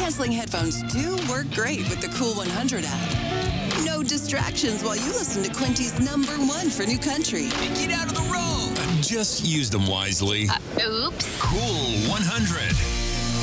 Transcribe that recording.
noise-canceling headphones do work great with the Cool 100 app. No distractions while you listen to Quinty's #1 for new country. Get out of the road. Just use them wisely. Oops. Cool 100.